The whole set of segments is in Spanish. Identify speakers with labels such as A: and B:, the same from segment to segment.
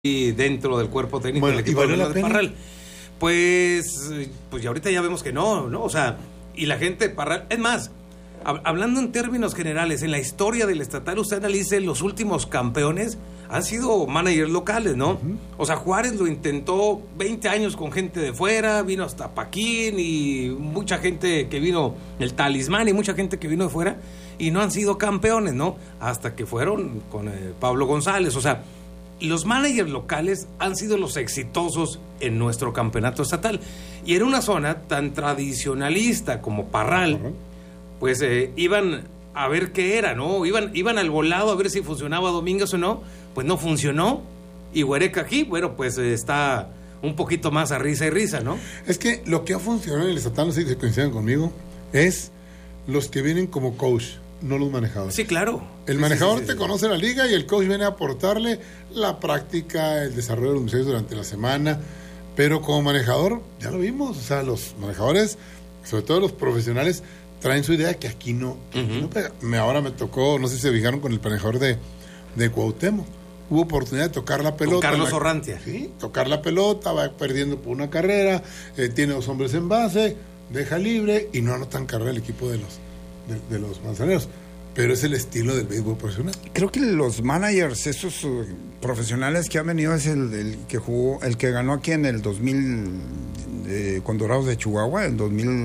A: y dentro del cuerpo técnico del equipo de Parral. Pues ya ahorita ya vemos que no, o sea, y la gente de Parral, es más, hablando en términos generales, en la historia del estatal, usted analice los últimos campeones, han sido managers locales, ¿no? Uh-huh. O sea, Juárez lo intentó 20 años con gente de fuera, vino hasta Paquín y mucha gente que vino, el Talismán y mucha gente que vino de fuera, y no han sido campeones, ¿no? Hasta que fueron con Pablo González, o sea, los managers locales han sido los exitosos en nuestro campeonato estatal. Y en una zona tan tradicionalista como Parral, pues iban a ver qué era, ¿no? Iban al volado a ver si funcionaba Domínguez o no. Pues no funcionó. Y Huereca aquí, bueno, pues está un poquito más a risa y risa, ¿no?
B: Es que lo que ha funcionado en el estatal, no sé si coinciden conmigo, es los que vienen como coach, no los manejadores.
A: Sí, claro.
B: El manejador te conoce la liga y el coach viene a aportarle la práctica, el desarrollo de los muchachos durante la semana, pero como manejador, ya lo vimos, o sea, los manejadores, sobre todo los profesionales, traen su idea que aquí no, no pega. Ahora me tocó, no sé si se fijaron con el manejador de Cuauhtémoc, hubo oportunidad de tocar la pelota.
A: Con Carlos Orrantia.
B: Sí, tocar la pelota, va perdiendo por una carrera, tiene 2 hombres en base, deja libre y no anotan carrera el equipo de los manzaneros. Pero es el estilo del béisbol profesional.
C: Creo que los managers, esos profesionales que han venido, es el que jugó, el que ganó aquí en el 2000 con Dorados de Chihuahua, en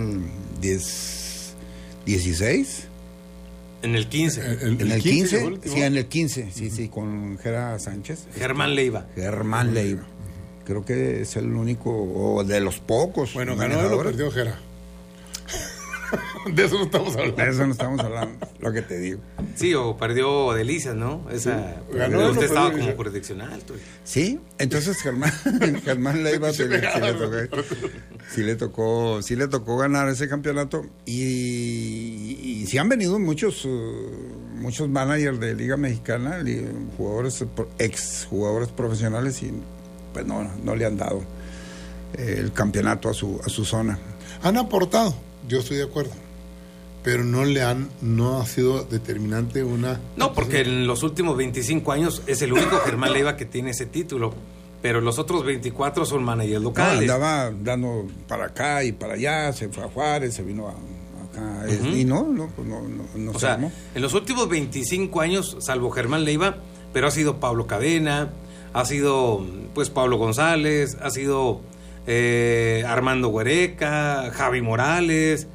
C: 2016.
A: En el 15.
C: En el 15, sí, en el 15, sí, con Gerard Sánchez.
A: Germán Leiva.
C: Creo que es el único, o de los pocos.
B: Bueno, ganó y lo perdió Gerard. De eso no estamos hablando.
C: Lo que te digo.
A: Sí, o perdió Delicias, ¿no? Esa. Sí, ganó, usted estaba como jurisdiccional.
C: Sí, entonces Germán Leiva sí le tocó ganar ese campeonato y sí han venido muchos managers de Liga Mexicana, ex jugadores profesionales, y pues no le han dado el campeonato a su zona.
B: Han aportado. Yo estoy de acuerdo, pero no ha sido determinante una...
A: No, porque en los últimos 25 años es el único Germán Leiva que tiene ese título, pero los otros 24 son managers locales.
C: Andaba dando para acá y para allá, se fue a Juárez, se vino acá, y no
A: o sea, armó. En los últimos 25 años, salvo Germán Leiva, pero ha sido Pablo Cadena, ha sido pues Pablo González, ha sido... Armando Huereca, Javi Morales,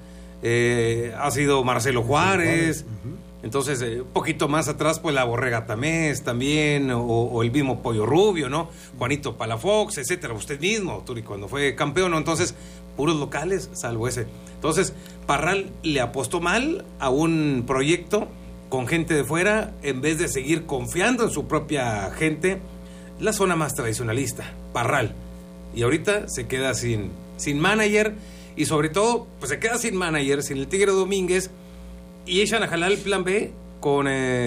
A: ha sido Marcelo Juárez, entonces un poquito más atrás pues la Borrega Tamés también, o el mismo Pollo Rubio, ¿no? Juanito Palafox, etcétera, usted mismo, Turi, cuando fue campeón, ¿no? Entonces puros locales, salvo ese. Entonces Parral le apostó mal a un proyecto con gente de fuera, en vez de seguir confiando en su propia gente, la zona más tradicionalista, Parral. Y ahorita se queda sin manager, y sobre todo, pues se queda sin manager, sin el Tigre Domínguez, y echan a jalar el plan B con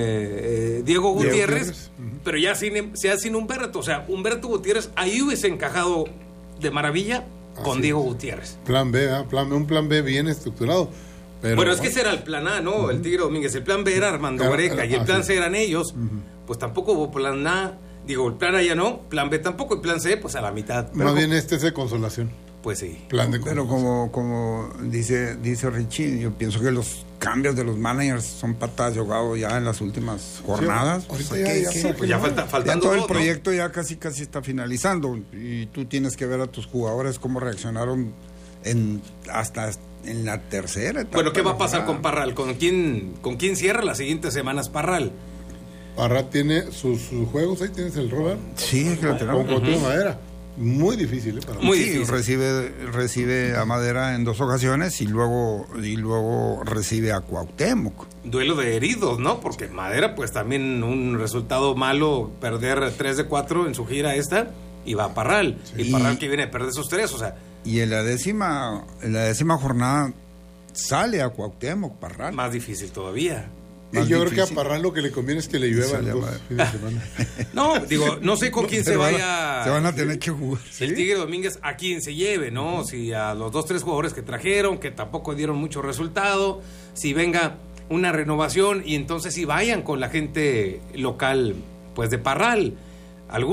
A: Diego Gutiérrez, pero ya sin Humberto. O sea, Humberto Gutiérrez ahí hubiese encajado de maravilla con Diego Gutiérrez.
B: Plan B, un plan B bien estructurado. Pero,
A: bueno, es que ese era el plan A, ¿no? El Tigre Domínguez. El plan B era Armando Huereca, y el plan C eran ellos. Pues tampoco hubo plan A. Digo, el plan A ya no, plan B tampoco, y plan C, pues a la mitad.
B: Pero más bien es de consolación.
A: Pues sí.
B: Plan de
C: pero como dice Richie, yo pienso que los cambios de los managers son patadas de ahogado ya en las últimas jornadas.
A: Sí, pues ya faltando
C: todo el proyecto, ¿no? Ya casi está finalizando, y tú tienes que ver a tus jugadores cómo reaccionaron hasta en la tercera etapa.
A: Bueno, ¿qué va a pasar con Parral? ¿Con quién cierra las siguientes semanas Parral?
B: Parral tiene sus juegos, ahí tienes el Robert.
C: Sí, es que lo tenemos.
B: Con Madera. Muy difícil, para
C: muy difícil. Recibe a Madera en 2 ocasiones y luego recibe a Cuauhtémoc.
A: Duelo de heridos, ¿no? Porque Madera, pues también un resultado malo, perder 3 de 4 en su gira esta, y va a Parral. Sí. Y Parral que viene a perder esos 3, o sea.
C: Y en la décima jornada sale a Cuauhtémoc, Parral.
A: Más difícil todavía.
B: Y yo creo que a Parral lo que le conviene es que le llueva el 2 fines de semana.
A: No, digo, no sé con quién se vaya.
C: Se van a tener que jugar.
A: El Tigre Domínguez a quién se lleve, ¿no? Si a los 2-3 jugadores que trajeron, que tampoco dieron mucho resultado, si venga una renovación y entonces si vayan con la gente local, pues de Parral. Algunos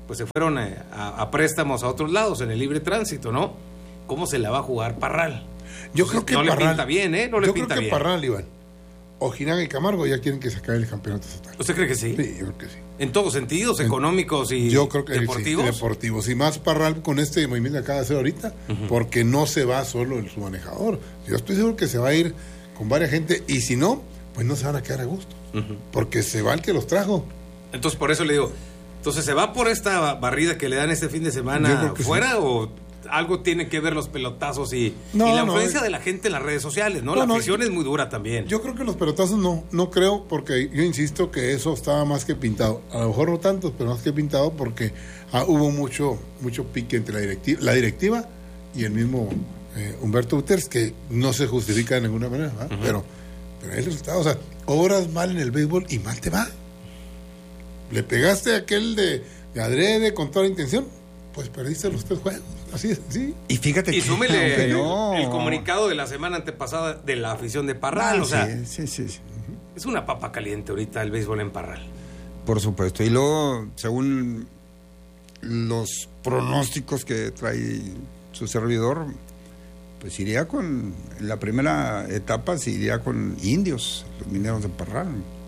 A: pues se fueron a préstamos a otros lados en el libre tránsito, ¿no? ¿Cómo se la va a jugar Parral?
B: Yo creo que
A: no
B: Parral,
A: le pinta bien, ¿eh? No le pinta bien.
B: Yo creo que Parral, Iván, Ojinaga y Camargo ya quieren que se acabe el campeonato estatal.
A: ¿Usted cree que sí?
B: Sí, yo creo que sí.
A: En todos sentidos, económicos y
B: yo creo que
A: deportivos.
B: Sí, deportivos. Y más Parral con este movimiento que acaba de hacer ahorita, porque no se va solo su manejador. Yo estoy seguro que se va a ir con varias gente, y si no, pues no se van a quedar a gusto, porque se va el que los trajo.
A: Entonces, por eso le digo, entonces, ¿se va por esta barrida que le dan este fin de semana fuera sí, o algo tiene que ver los pelotazos y la influencia de la gente en las redes sociales, ¿no? La afición es muy dura también.
B: Yo creo que los pelotazos no creo, porque yo insisto que eso estaba más que pintado. A lo mejor no tantos, pero más que pintado, porque hubo mucho pique entre la directiva y el mismo Humberto Gutiérrez, que no se justifica de ninguna manera, ¿verdad? Pero el resultado, o sea, obras mal en el béisbol y mal te va. Le pegaste a aquel de adrede con toda la intención, pues perdiste los 3 juegos. Así es, sí.
C: Y fíjate
A: y súmele el comunicado de la semana antepasada de la afición de Parral, o sea,
C: sí.
A: Es una papa caliente ahorita el béisbol en Parral.
C: Por supuesto. Y luego, según los pronósticos que trae su servidor, pues iría en la primera etapa se iría con Indios, los Mineros de Parral.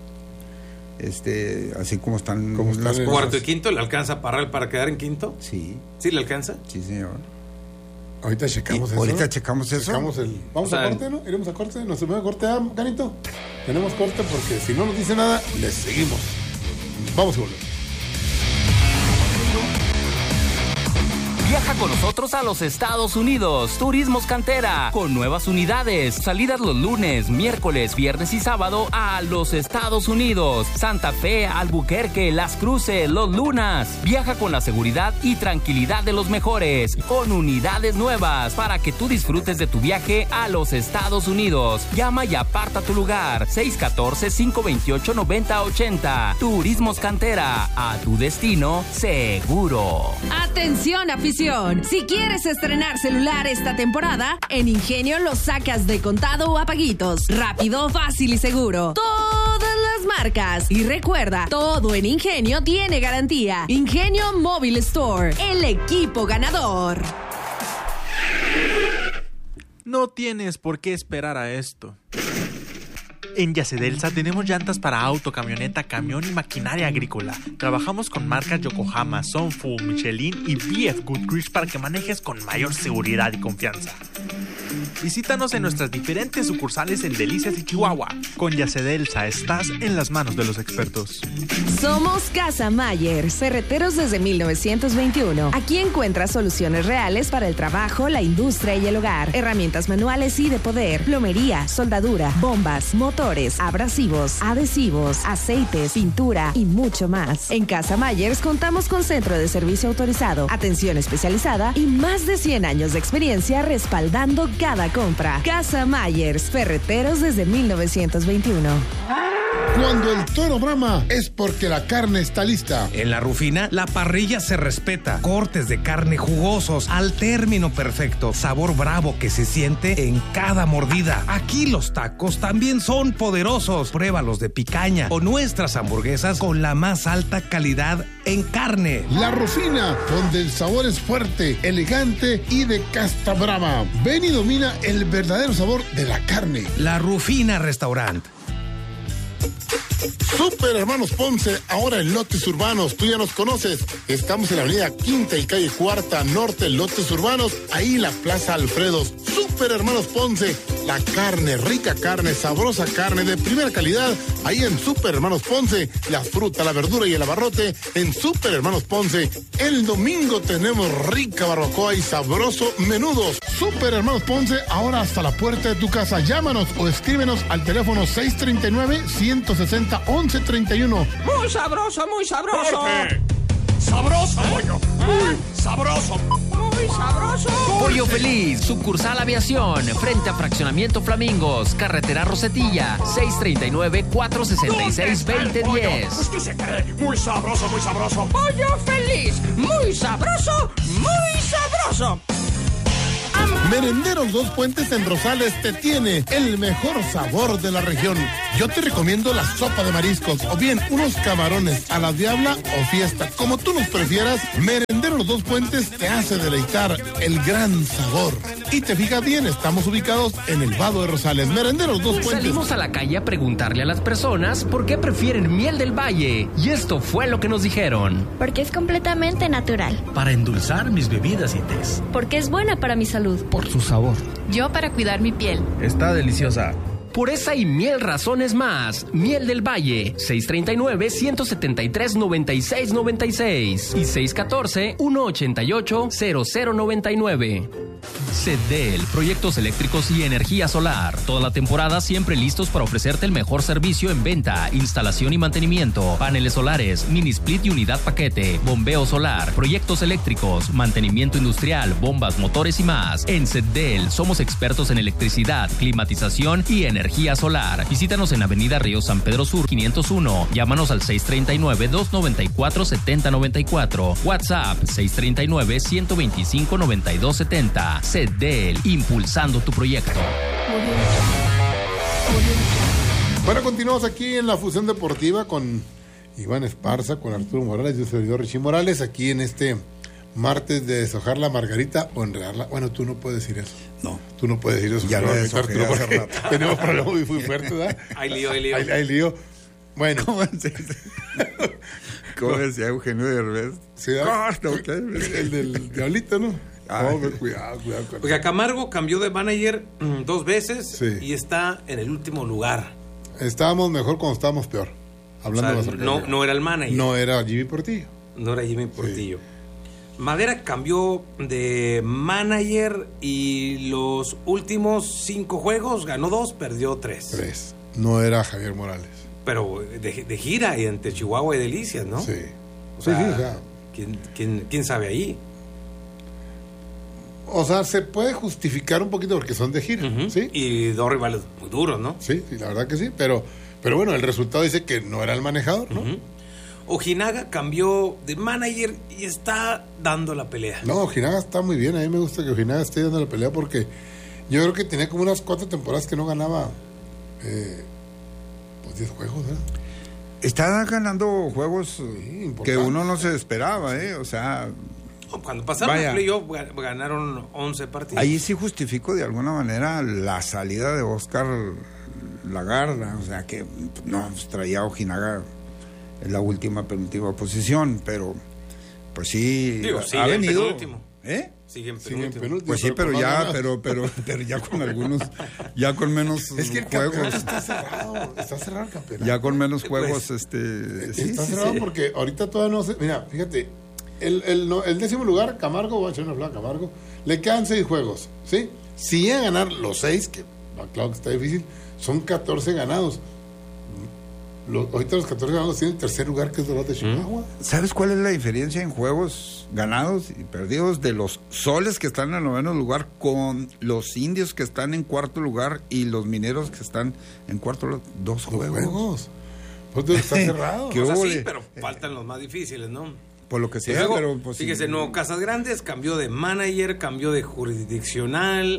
C: Así como están las cosas.
A: ¿Cuarto y quinto le alcanza Parral para quedar en quinto?
C: Sí.
A: ¿Sí le alcanza?
C: Sí, señor.
B: Ahorita checamos eso. Vamos a corte, ¿no? Iremos a corte. ¿Nos vemos a corte, Ganito? Tenemos corte porque si no nos dice nada, le seguimos. Vamos a volver.
D: Viaja con nosotros a los Estados Unidos. Turismos Cantera, con nuevas unidades. Salidas los lunes, miércoles, viernes y sábado a los Estados Unidos. Santa Fe, Albuquerque, Las Cruces, Los Lunas. Viaja con la seguridad y tranquilidad de los mejores. Con unidades nuevas para que tú disfrutes de tu viaje a los Estados Unidos. Llama y aparta tu lugar. 614-528-9080. Turismos Cantera. A tu destino seguro.
E: Atención, afición. Si quieres estrenar celular esta temporada, en Ingenio lo sacas de contado o a paguitos. Rápido, fácil y seguro. Todas las marcas. Y recuerda, todo en Ingenio tiene garantía. Ingenio Mobile Store, el equipo ganador.
F: No tienes por qué esperar a esto. En Yacedelsa tenemos llantas para auto, camioneta, camión y maquinaria agrícola. Trabajamos con marcas Yokohama, Sunfu, Michelin y BF Goodrich para que manejes con mayor seguridad y confianza. Visítanos en nuestras diferentes sucursales en Delicias y Chihuahua. Con Yacedelsa estás en las manos de los expertos.
E: Somos Casa Mayer, ferreteros desde 1921. Aquí encuentras soluciones reales para el trabajo, la industria y el hogar. Herramientas manuales y de poder, plomería, soldadura, bombas, motores, abrasivos, adhesivos, aceites, pintura y mucho más. En Casa Mayers contamos con centro de servicio autorizado, atención especializada y más de 100 años de experiencia respaldando cada compra. Casa Mayers, ferreteros desde 1921.
B: Cuando el toro brama es porque la carne está lista.
G: En La Rufina, la parrilla se respeta. Cortes de carne jugosos al término perfecto. Sabor bravo que se siente en cada mordida. Aquí los tacos también son poderosos. Pruébalos de picaña o nuestras hamburguesas con la más alta calidad en carne.
B: La Rufina, donde el sabor es fuerte, elegante y de casta brava. Ven y domina el verdadero sabor de la carne.
G: La Rufina Restaurant.
B: Super Hermanos Ponce, ahora en Lotes Urbanos, tú ya nos conoces. Estamos en la avenida Quinta y calle Cuarta Norte, Lotes Urbanos, ahí la Plaza Alfredos. Super Hermanos Ponce, la carne, rica carne, sabrosa carne de primera calidad, ahí en Super Hermanos Ponce. La fruta, la verdura y el abarrote en Super Hermanos Ponce. El domingo tenemos rica barbacoa y sabroso menudos. Super Hermanos Ponce, ahora hasta la puerta de tu casa. Llámanos o escríbenos al teléfono 639-160-1131.
H: ¡Muy sabroso, muy sabroso!
I: ¡Porque! ¡Sabroso, pollo! ¡Muy sabroso!
H: ¡Muy sabroso!
D: Pollo Feliz, sucursal Aviación, frente a Fraccionamiento Flamingos, carretera Rosetilla, 639-466-2010.
I: Pues que se cree, muy sabroso, muy sabroso.
H: ¡Pollo Feliz! ¡Muy sabroso, muy sabroso!
B: Merenderos Dos Puentes en Rosales te tiene el mejor sabor de la región. Yo te recomiendo la sopa de mariscos o bien unos camarones a la diabla o fiesta. Como tú nos prefieras, Merenderos Dos Puentes te hace deleitar el gran sabor. Y te fijas bien, estamos ubicados en el Vado de Rosales. Merenderos Dos Puentes.
J: Salimos a la calle a preguntarle a las personas por qué prefieren miel del valle. Y esto fue lo que nos dijeron.
K: Porque es completamente natural.
L: Para endulzar mis bebidas y tés.
K: Porque es buena para mi salud.
L: Por su sabor.
K: Yo para cuidar mi piel.
L: Está deliciosa.
J: Por esa y mil razones más. Miel del Valle, 639-173-9696 y 614-188-0099. CEDEL, proyectos eléctricos y energía solar. Toda la temporada siempre listos para ofrecerte el mejor servicio en venta, instalación y mantenimiento. Paneles solares, mini split y unidad paquete, bombeo solar, proyectos eléctricos, mantenimiento industrial, bombas, motores y más. En CEDEL somos expertos en electricidad, climatización y energía solar. Visítanos en Avenida Río San Pedro Sur 501. Llámanos al 639-294-7094. WhatsApp 639-125-9270. CEDEL, impulsando tu proyecto.
B: Bueno, continuamos aquí en la Fusión Deportiva con Iván Esparza, con Arturo Morales y su servidor Richie Morales, aquí en este martes de deshojar la margarita o enredarla. Bueno, tú no puedes decir eso.
C: No.
B: Tú no puedes decir eso.
C: Ya lo deshojé hace rato.
B: Tenemos problemas muy fuertes, ¿verdad?
A: Hay lío.
B: Hay lío. Bueno.
C: ¿Cómo decía Eugenio Derbez?
B: Sí, el del diablito, ¿no? Cuidado.
A: Porque Camargo cambió de manager 2 veces
B: sí.
A: Y está en el último lugar.
B: Estábamos mejor cuando estábamos peor. Hablando de
A: no era el manager.
B: No era Jimmy Portillo.
A: No era Jimmy Portillo. Sí. Madera cambió de manager y los últimos 5 juegos ganó 2, perdió 3.
B: No era Javier Morales.
A: Pero de gira y entre Chihuahua y Delicias, ¿no?
B: Sí.
A: O sea, ¿quién sabe ahí?
B: O sea, se puede justificar un poquito porque son de gira, ¿sí?
A: Y 2 rivales muy duros, ¿no?
B: Sí, la verdad que sí, pero bueno, el resultado dice que no era el manejador, ¿no?
A: Ojinaga cambió de manager y está dando la pelea.
B: No, Ojinaga está muy bien, a mí me gusta que Ojinaga esté dando la pelea porque yo creo que tenía como unas 4 temporadas que no ganaba 10 juegos, ¿eh?
C: Está ganando juegos que uno no se esperaba, o sea...
A: Cuando pasaron el playoff ganaron 11 partidos.
C: Ahí sí justifico de alguna manera la salida de Oscar Lagarda, o sea que no traía a Ojinaga en la penúltima posición, pero pues sí, ha venido.
A: Siguen penúltimo.
C: Pues sí, pero ya con algunos, ya con menos
B: es que el
C: juegos.
B: Está cerrado el campeonato.
C: Ya con menos juegos,
B: está cerrado porque ahorita todavía no se. Mira, fíjate, el 10º lugar, Camargo, voy a echar una flor a Camargo, le quedan 6 juegos, ¿sí? Si llega a ganar los 6, que claro que está difícil, son 14 ganados. Ahorita los 14 ganados tienen el 3er lugar, que es Dorado de Chihuahua.
C: ¿Sabes cuál es la diferencia en juegos ganados y perdidos de los Soles que están en el 9º lugar con los Indios que están en 4º lugar y los Mineros que están en 4º lugar? 2 juegos.
B: Pues está cerrado.
A: Sí, pero faltan los más difíciles, ¿no?
C: Por lo que sea,
A: luego,
C: pero... Pues,
A: fíjese, Nuevo Casas Grandes cambió de manager, cambió de jurisdiccional,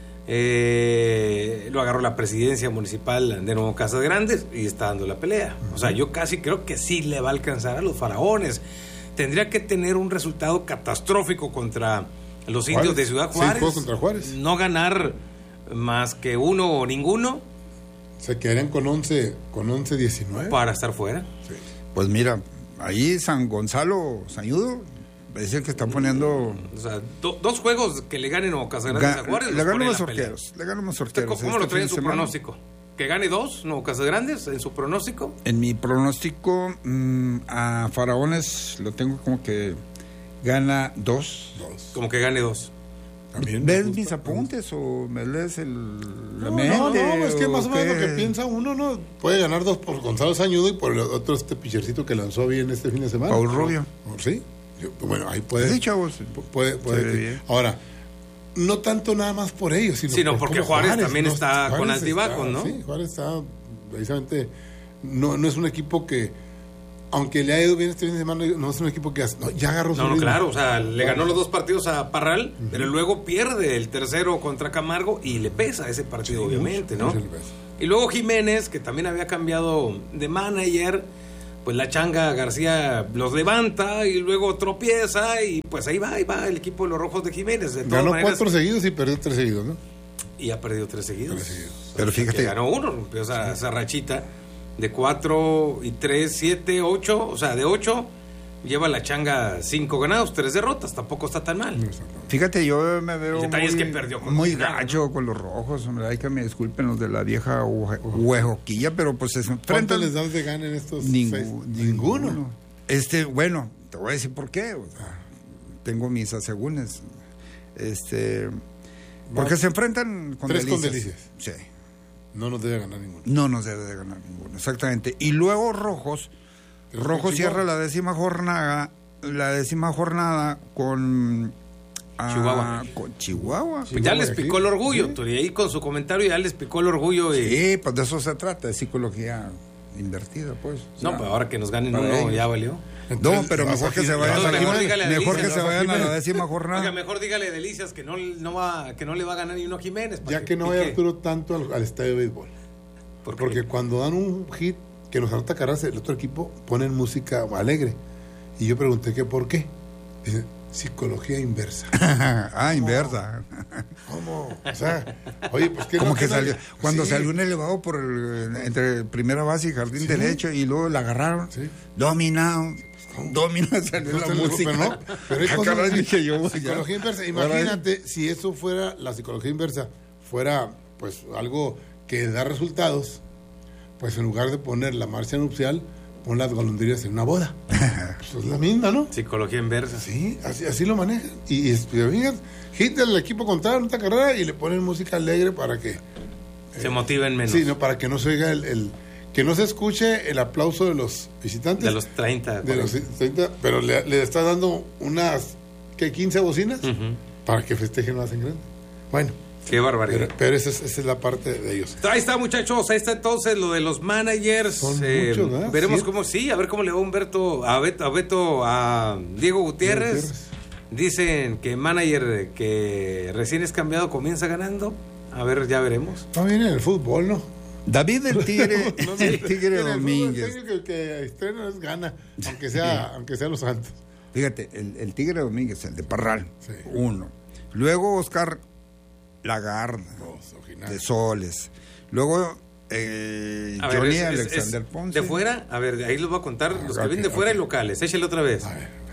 A: lo agarró la presidencia municipal de Nuevo Casas Grandes y está dando la pelea. O sea, yo casi creo que sí le va a alcanzar a los Faraones. Tendría que tener un resultado catastrófico contra los Indios de Ciudad Juárez.
B: 6 juegos contra Juárez.
A: No ganar más que 1 o ninguno.
B: Se quedarían con 11-19.
A: Para estar fuera.
B: Sí.
C: Pues mira, ahí San Gonzalo Sañudo es el que están poniendo...
A: O sea, 2 juegos que le ganen Nuevo Casas Grandes a Juárez.
C: Le ganan los sorteros.
A: ¿Cómo lo trae en su pronóstico? ¿Que gane 2 Nuevo Casas Grandes en su pronóstico?
C: En mi pronóstico a Faraones lo tengo como que gana 2.
A: Como que gane 2.
C: ¿Ves mis apuntes o me lees la
B: mente? No, es que más o menos lo que piensa uno, ¿no? Puede ganar 2 por Gonzalo Sañudo y por el otro pitchercito que lanzó bien este fin de semana.
C: Paul Rubio.
B: Sí. Bueno, ahí puede.
C: Sí, chavos.
B: Puede. Ahora, no tanto nada más por ellos,
A: sino porque Juárez también está con altibajos, ¿no?
B: Sí, Juárez está precisamente. No es un equipo que aunque le ha ido bien este fin de semana, no es un equipo que ya agarró su ritmo.
A: Claro, o sea, le ganó los 2 partidos a Parral, pero luego pierde el tercero contra Camargo y le pesa ese partido, obviamente, ¿no? Y luego Jiménez, que también había cambiado de manager, pues la Changa García los levanta y luego tropieza y pues ahí va el equipo de los Rojos de Jiménez. De
B: ganó 4 seguidos y perdió 3 seguidos, ¿no?
A: Y ha perdido 3 seguidos.
C: Pero fíjate.
A: Que ganó 1, rompió esa rachita de 4 y 3, 7, 8, o sea, de 8 lleva la Changa 5 ganados, 3 derrotas, tampoco está tan mal.
C: Fíjate, yo me veo
A: que perdió
C: muy gacho con los Rojos, hombre, hay que me disculpen los de la vieja huejoquilla, pero pues se enfrentan.
B: ¿Cuánto les das de gana en estos 6?
C: Ninguno. Bueno, te voy a decir por qué. O sea, tengo mis asegúnes. Porque se enfrentan con
B: 3
C: Delicias.
B: con Delicias.
C: Sí.
B: No nos debe ganar ninguno.
C: No nos debe de ganar ninguno, exactamente. Y luego Rojos cierra la 10ª jornada con
A: Chihuahua.
C: Con Chihuahua.
A: Pues ya les picó el orgullo, Turi, ahí con su comentario ya les picó el orgullo.
C: Sí, pues de eso se trata, de psicología invertida, pues.
A: No, pero ahora que nos ganen uno, ya valió.
C: Entonces, no, pero mejor que se vayan a la 10ª jornada.
A: Oiga, mejor dígale a Delicias que no le va a ganar ni uno a Jiménez.
B: Ya que no vaya Arturo tanto al estadio de béisbol. Porque cuando dan un hit que nos anota carreras, el otro equipo ponen música alegre. Y yo pregunté que por qué. Dicen, psicología inversa.
C: Inversa.
B: ¿Cómo? O sea, oye, pues qué.
C: Como que salió, cuando salió un elevado por entre primera base y jardín derecho y luego la agarraron. Dominado salió la música.
B: Pero hay cosas dije yo, psicología inversa. Imagínate si eso fuera, la psicología inversa, fuera pues algo que da resultados, pues en lugar de poner la marcha nupcial, pon las golondrinas en una boda. Pues es la misma, ¿no?
A: Psicología inversa.
B: Sí, así lo manejan. Y hit el equipo contrario en esta carrera y le ponen música alegre para que
A: se motiven menos.
B: Sí, no, para que no se oiga que no se escuche el aplauso de los visitantes.
A: De los 30.
B: De los 30, pero le está dando unas 15 bocinas para que festejen más en grande. Bueno.
A: Qué barbaridad.
B: Pero esa es la parte de ellos.
A: Ahí está, muchachos. Ahí está entonces lo de los managers.
B: Son muchos, ¿verdad?
A: Veremos a ver cómo le va a Diego Gutiérrez. Dicen que manager que recién es cambiado comienza ganando. A ver, ya veremos.
B: Va bien en el fútbol, ¿no?
C: David el Tigre, el Tigre Domínguez.
B: El que estrena es gana, aunque sea los Santos.
C: Fíjate, el Tigre Domínguez, el de Parral, 1. Luego Oscar Lagarda, de Soles. Luego Johnny Alexander Ponce.
A: De fuera, a ver, ahí los voy a contar los que vienen de fuera y locales. Échale otra vez.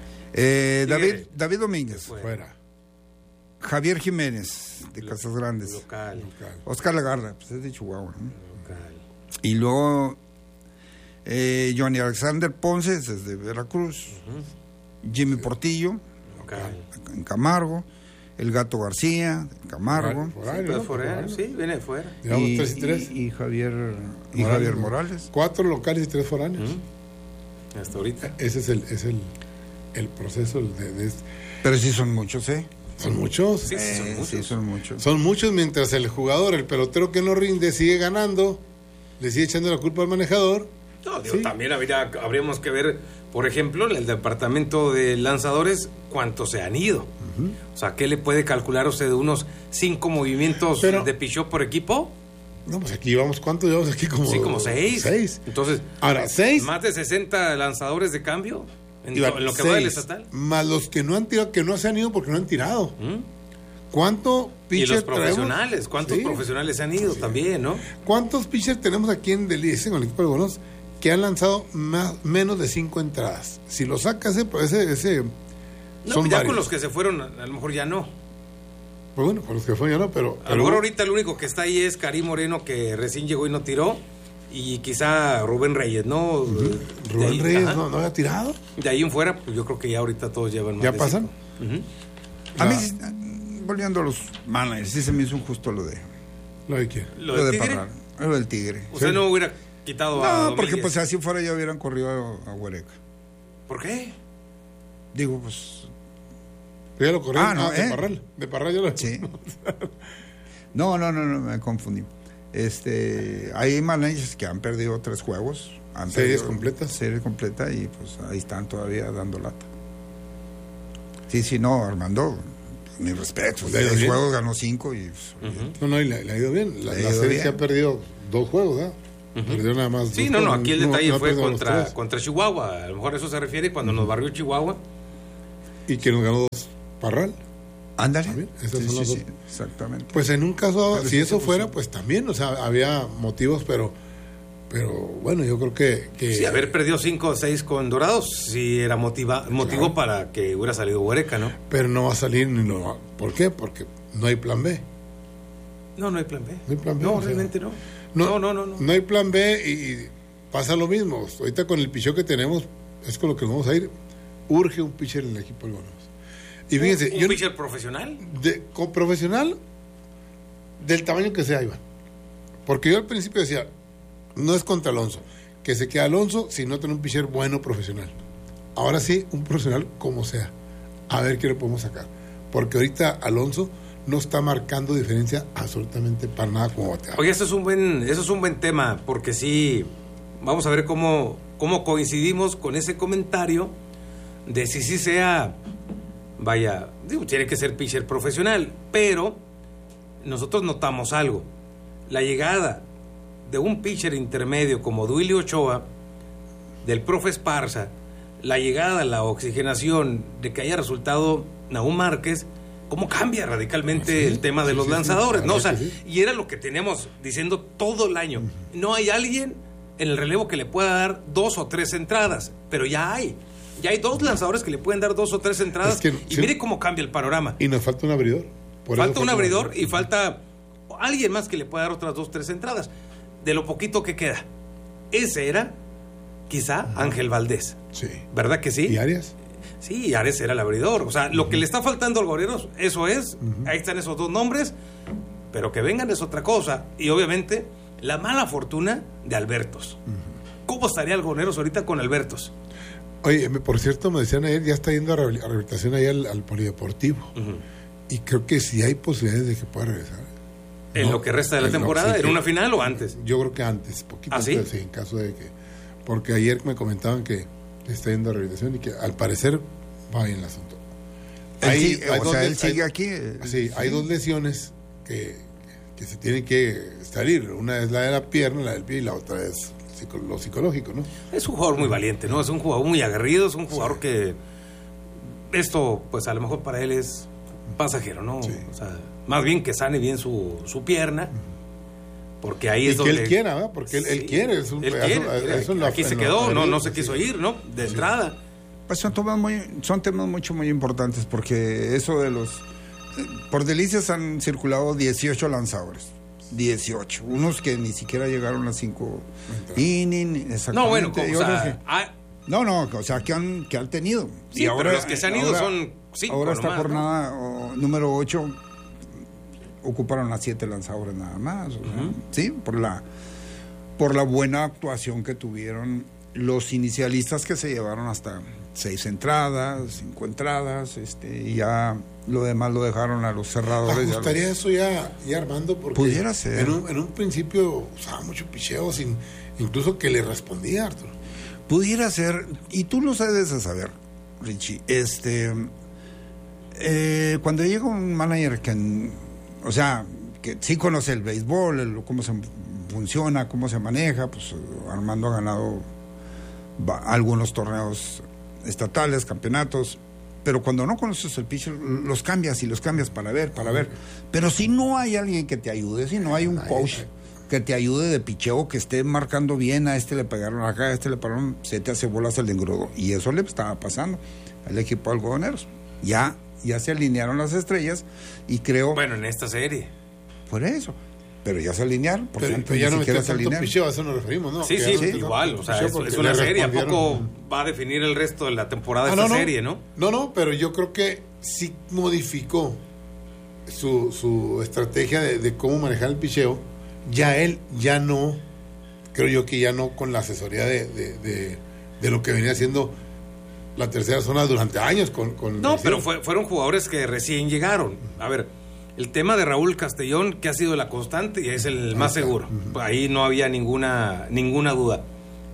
C: David Domínguez.
B: Fuera.
C: Javier Jiménez, de Casas Grandes.
A: Local.
C: Oscar Lagarda, pues es de Chihuahua. Local. Y luego Johnny Alexander Ponce, es de Veracruz. Jimmy Portillo, en Camargo. El Gato García, Camargo.
A: Sí, viene de fuera.
B: Digamos 3 y 3.
C: Y Javier Morales.
B: 4 locales y 3 foráneos.
A: Hasta ahorita.
B: Ese es el proceso de este.
C: Pero sí son muchos, ¿eh?
B: ¿Son muchos?
A: Sí,
C: son muchos.
B: Son muchos mientras el jugador, el pelotero que no rinde, sigue ganando, le sigue echando la culpa al manejador.
A: No, también habríamos que ver, por ejemplo, en el departamento de lanzadores, cuántos se han ido. O sea, ¿qué le puede calcular usted de unos 5 movimientos de pichó por equipo?
B: No, pues aquí vamos, ¿cuánto llevamos aquí?
A: Como 6. Entonces,
B: ahora, 6.
A: Más de 60 lanzadores de cambio en lo que va del estatal.
B: Más los que no han tirado, que no se han ido porque no han tirado. ¿Cuánto pitcher
A: y los profesionales, traemos? ¿Cuántos profesionales se han ido también, no?
B: ¿Cuántos pitchers tenemos aquí en Delicias con el equipo de Bonos que han lanzado menos de 5 entradas? Si lo sacas, ese
A: no, son ya varios. Con los que se fueron, a lo mejor ya no.
B: Pues bueno, con los que fueron ya no, pero...
A: A lo mejor ahorita el único que está ahí es Karim Moreno, que recién llegó y no tiró. Y quizá Rubén Reyes, ¿no?
B: Rubén Reyes no había tirado.
A: De ahí en fuera, pues yo creo que ya ahorita todos llevan más.
B: ¿Ya pasan?
C: A mí, volviendo a los managers, sí se me hizo injusto lo de...
B: ¿Lo de quién?
A: ¿Lo de
C: Parral. Lo del Tigre.
A: ¿Usted no hubiera quitado a
C: No, porque pues así fuera ya hubieran corrido a Huereca.
A: ¿Por qué?
C: Digo, pues...
B: Ya lo corrieron de Parral. De Parral ya lo...
C: Sí. No, me confundí. Hay managers que han perdido 3 juegos
B: Series completas.
C: Series completas y pues ahí están todavía dando lata. Sí, no, Armando, mi respeto. De 10 juegos ganó 5 y...
B: No, y le ha ido bien. La serie se ha perdido 2 juegos, ¿verdad? Perdió nada más.
A: Sí, no, aquí el detalle fue contra Chihuahua. A lo mejor eso se refiere cuando nos barrió Chihuahua.
B: Y que nos ganó 2 Parral.
C: Ándale.
B: Esas son las dos.
C: Exactamente.
B: Pues en un caso, si eso fuera, pues también, o sea, había motivos, pero bueno, yo creo que...
A: Sí, haber perdido 5 o 6 con Dorados sí era motivo para que hubiera salido Huereca, ¿no?
B: Pero no va a salir ni no. ¿Por qué? Porque no hay plan B.
A: No hay plan B.
B: No hay plan B.
A: No, realmente no.
B: No hay plan B y pasa lo mismo. Ahorita con el picheo que tenemos, es con lo que nos vamos a ir. Urge un pitcher en el equipo del Guanajuato. Y fíjense,
A: ¿Un pitcher profesional?
B: Con profesional del tamaño que sea, Iván. Porque yo al principio decía, no es contra Alonso, que se queda Alonso si no tiene un pitcher bueno profesional. Ahora sí, un profesional como sea. A ver qué le podemos sacar. Porque ahorita Alonso no está marcando diferencia absolutamente para nada como bateador.
A: Oye, eso es un buen tema, porque sí, vamos a ver cómo coincidimos con ese comentario de si sí sea, vaya, tiene que ser pitcher profesional, pero nosotros notamos algo. La llegada de un pitcher intermedio como Duilio Ochoa, del profe Esparza, la llegada, la oxigenación de que haya resultado Nahum Márquez, cómo cambia radicalmente el tema de los lanzadores, ¿no? O sea, y era lo que teníamos diciendo todo el año. No hay alguien en el relevo que le pueda dar 2 o 3 entradas, pero ya hay 2 lanzadores que le pueden dar 2 o 3 entradas, y mire cómo cambia el panorama.
B: Y nos falta un abridor.
A: Falta un abridor y falta alguien más que le pueda dar otras 2 o 3 entradas. De lo poquito que queda. Ese era, quizá, Ángel Valdés.
B: Sí.
A: ¿Verdad que sí?
B: ¿Y Arias?
A: Sí, Ares era el abridor. O sea, lo que le está faltando al Goreros, eso es. Ahí están esos 2 nombres. Pero que vengan es otra cosa. Y obviamente, la mala fortuna de Albertos. ¿Cómo estaría el Goreros ahorita con Albertos?
B: Oye, por cierto, me decían ayer, ya está yendo a rehabilitación ahí al polideportivo. Y creo que sí hay posibilidades de que pueda regresar.
A: ¿En lo que resta de la temporada? ¿En una final o antes?
B: Yo creo que antes, poquito
A: antes,
B: ¿sí? En caso de que... Porque ayer me comentaban que está yendo a rehabilitación y que al parecer va bien el asunto.
C: Él sigue aquí.
B: Sí, hay 2 lesiones que se tienen que salir. Una es la de la pierna, la del pie, y la otra es lo psicológico, ¿no?
A: Es un jugador muy valiente, ¿no? Es un jugador muy aguerrido, es un jugador que... Esto, pues a lo mejor para él es pasajero, ¿no? Sí. O sea, más bien que sane bien su pierna, porque ahí es donde...
B: que él quiera, ¿verdad? Porque él quiere, es un pedazo...
A: Aquí se quedó, no se quiso ir, ¿no? De entrada.
C: Pues son temas muy importantes, porque eso de los... Por Delicias han circulado 18 lanzadores. 18. Unos que ni siquiera llegaron a 5 innings.
A: No, bueno, o
C: sea, que han tenido.
A: Sí, y ahora, pero los que se han ido son 5.
C: Ahora esta jornada número 8 ocuparon a 7 lanzadores nada más. O sea, sí, por la buena actuación que tuvieron los inicialistas, que se llevaron hasta 6 entradas, 5 entradas, y ya lo demás lo dejaron a los cerradores.
B: Me gustaría eso ya Armando, porque
C: pudiera ser.
B: En un principio usaba mucho picheo, incluso que le respondía, Arturo.
C: Pudiera ser, y tú lo sabes de saber, Richie, cuando llega un manager que sí conoce el béisbol, cómo se funciona, cómo se maneja, pues Armando ha ganado algunos torneos estatales, campeonatos, pero cuando no conoces el pitcher, los cambias para ver. Pero si no hay alguien que te ayude, si no hay un coach que te ayude de picheo, que esté marcando bien, a este le pegaron acá, a este le pararon, se te hace bolas el engrudo. Y eso le estaba pasando al equipo de algodoneros. Ya se alinearon las estrellas y creo...
A: Bueno, en esta serie.
C: Por eso. Pero ya se alinearon, por
B: pero ya no me queda tanto picheo, a eso nos referimos, ¿no?
A: Sí, igual, o sea, es una serie, ¿a poco va a definir el resto de la temporada de esta serie, no?
B: No, pero yo creo que sí modificó su estrategia de cómo manejar el picheo. Ya no, creo yo que ya no con la asesoría de lo que venía haciendo la tercera zona durante años con
A: No, pero fueron jugadores que recién llegaron. A ver, el tema de Raúl Castellón, que ha sido la constante y es el más seguro. Ahí no había ninguna duda.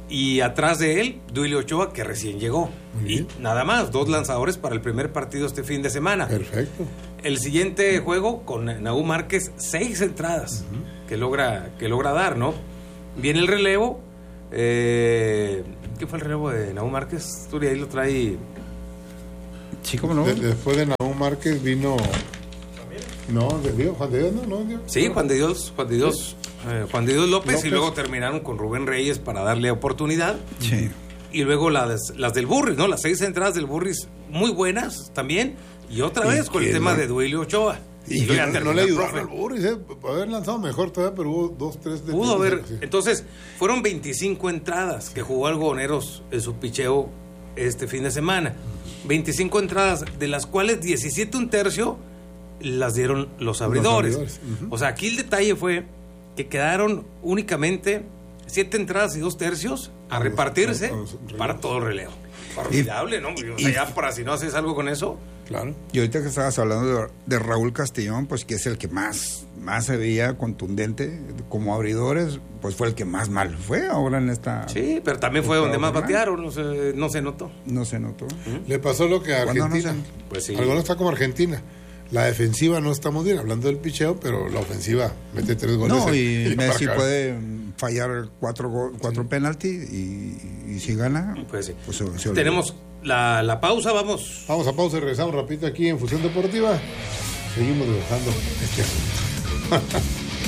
A: Y atrás de él, Duilio Ochoa, que recién llegó. Y nada más, 2 lanzadores para el primer partido este fin de semana.
B: Perfecto.
A: El siguiente juego con Nahum Márquez, 6 entradas que logra dar, ¿no? Viene el relevo. ¿Qué fue el relevo de Nahum Márquez? Tú ahí lo trae.
C: Sí, ¿cómo no?
B: Después de Nahum Márquez vino... No, Juan de Dios, ¿no?
A: Sí, Juan de Dios López, y luego terminaron con Rubén Reyes para darle oportunidad.
C: Sí.
A: Y luego las del Burris, ¿no? Las 6 entradas del Burris, muy buenas también. Y otra vez con el tema de Duilio Ochoa.
B: Y no le ayudaron al Burris, haber lanzado mejor todavía, pero hubo 2, 3 de...
A: Pudo haber. Sí. Entonces, fueron 25 entradas que jugó Algodoneros en su picheo este fin de semana. 25 entradas, de las cuales 17 1/3 las dieron los abridores. O sea, aquí el detalle fue que quedaron únicamente 7 entradas y 2/3 a repartirse para todo el relevo. Formidable, ¿no? O sea, ya para si no haces algo con eso.
C: Claro. Y ahorita que estabas hablando de Raúl Castellón, pues que es el que más se veía contundente como abridores, pues fue el que más mal fue ahora en esta...
A: Sí, pero también fue donde más batearon, no se notó.
C: No se notó.
B: Le pasó lo que a Argentina.
A: Pues sí.
B: Algo no está como Argentina. La defensiva no está muy bien, hablando del picheo, pero la ofensiva mete 3 goles.
C: No, y Messi puede fallar 4 penalti y si gana,
A: pues sí.
C: Pues se
A: tenemos la pausa, vamos.
B: Vamos a pausa y regresamos rapidito aquí en Fusión Deportiva. Seguimos dibujando este asunto.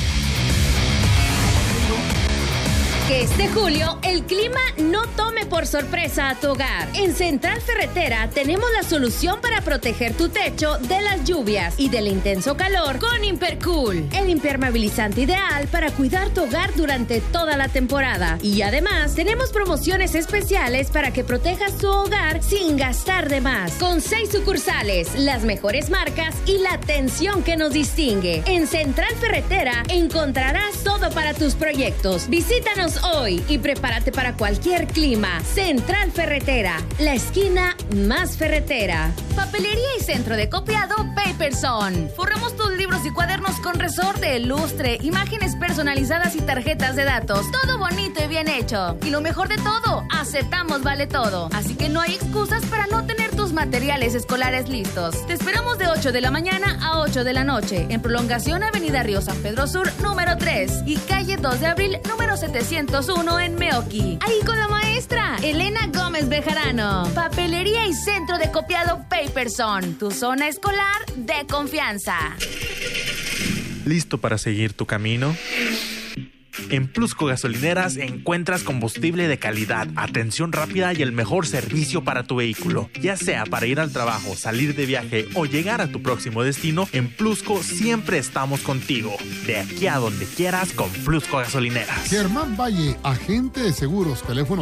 M: Que este julio el clima no tome por sorpresa a tu hogar. En Central Ferretera tenemos la solución para proteger tu techo de las lluvias y del intenso calor con Impercool, el impermeabilizante ideal para cuidar tu hogar durante toda la temporada. Y además tenemos promociones especiales para que protejas tu hogar sin gastar de más. Con 6 sucursales, las mejores marcas y la atención que nos distingue. En Central Ferretera encontrarás todo para tus proyectos. Visítanos hoy y prepárate para cualquier clima. Central Ferretera, la esquina más ferretera. Papelería y centro de copiado Paperson. Forramos tus libros y cuadernos con resorte, lustre, imágenes personalizadas y tarjetas de datos. Todo bonito y bien hecho. Y lo mejor de todo, aceptamos vale todo. Así que no hay excusas para no tener tus materiales escolares listos. Te esperamos de 8 de la mañana a 8 de la noche en prolongación Avenida Río San Pedro Sur número 3 y calle 2 de abril número 701 en Meoqui. Ahí con la maestra Elena Gómez Bejarano. Papelería y centro de copiado Paperson, tu zona escolar de confianza.
F: ¿Listo para seguir tu camino? En Plusco Gasolineras encuentras combustible de calidad, atención rápida y el mejor servicio para tu vehículo. Ya sea para ir al trabajo, salir de viaje o llegar a tu próximo destino, en Plusco siempre estamos contigo. De aquí a donde quieras con Plusco Gasolineras.
B: Germán Valle, agente de seguros, teléfono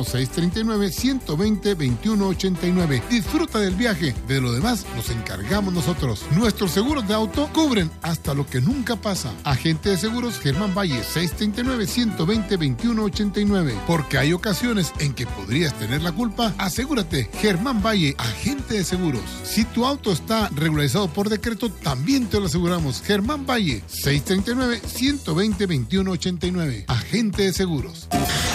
B: 639-120-2189. Disfruta del viaje, de lo demás nos encargamos nosotros. Nuestros seguros de auto cubren hasta lo que nunca pasa. Agente de seguros Germán Valle, 639-120-2189. Porque hay ocasiones en que podrías tener la culpa. Asegúrate, Germán Valle, agente de seguros. Si tu auto está regularizado por decreto, también te lo aseguramos. Germán Valle, 639-120-2189. Agente de seguros.